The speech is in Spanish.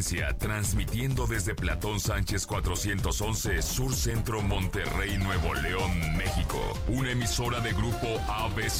frecuencia, transmitiendo desde Platón Sánchez 411, Sur Centro, Monterrey, Nuevo León, México. Una emisora de Grupo ABC.